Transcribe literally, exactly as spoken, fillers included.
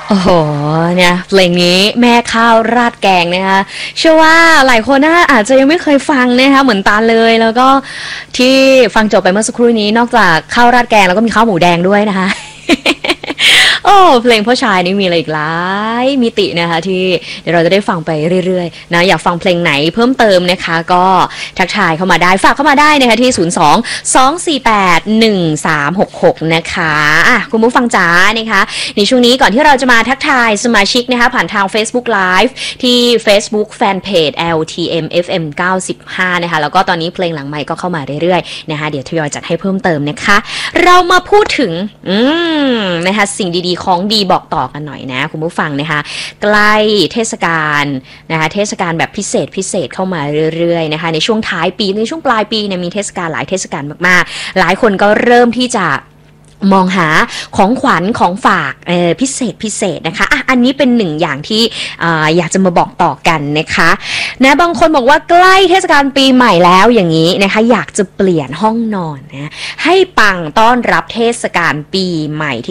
โอ้โหเนี่ยเพลงนี้แม่ข้าวราดแกงนะคะเชื่อว่าหลายคนน่าอาจจะยังไม่เคยฟังนะคะเหมือนตาเลยแล้วก็ที่ฟังจบไปเมื่อสักครู่นี้นอกจากข้าวราดแกงแล้วก็มีข้าวหมูแดงด้วยนะคะ โอ้เพลงพ่อชายนี่มีอะไรอีกหลายมิตินะคะที่เดี๋ยวเราจะได้ฟังไปเรื่อยๆนะอยากฟังเพลงไหนเพิ่มเติมนะคะก็ทักทายเข้ามาได้ฝากเข้ามาได้นะคะที่ศูนย์ สอง สอง สี่ แปด หนึ่ง สาม หก หกนะคะอ่ะคุณผู้ฟังจ๋านะคะในช่วงนี้ก่อนที่เราจะมาทักทายสมาชิกนะคะผ่านทาง Facebook Live ที่ Facebook Fanpage แอล ที เอ็ม เอฟ เอ็ม เก้าสิบห้านะคะแล้วก็ตอนนี้เพลงหลังใหม่ก็เข้ามาเรื่อยๆนะคะเดี๋ยวทยอยจัดให้เพิ่มเติมนะคะเรามาพูดถึงอืมนะคะสิ่งดีๆของดีบอกต่อกันหน่อยนะคุณผู้ฟังนะคะใกล้เทศกาลนะคะเทศกาลแบบพิเศษพิเศษเข้ามาเรื่อยๆนะคะในช่วงท้ายปีในช่วงปลายปีเนี่ยมีเทศกาลหลายเทศกาลมากๆหลายคนก็เริ่มที่จะมองหาของขวัญของฝากพิเศษพิเศษนะคะอ่ะอันนี้เป็นหนึ่งอย่างที่ออยากจะมาบอกต่อกันนะคะนะบางคนบอกว่าใกล้เทศกาลปีใหม่แล้วอย่างนี้นะคะอยากจะเปลี่ยนห้องนอนนะให้ปังต้อนรับเทศกาลปีใหม่ที่